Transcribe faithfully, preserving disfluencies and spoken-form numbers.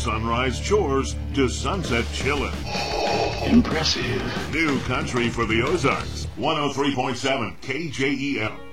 sunrise chores to sunset chillin'. Impressive. New country for the Ozarks. one oh three point seven K J E M.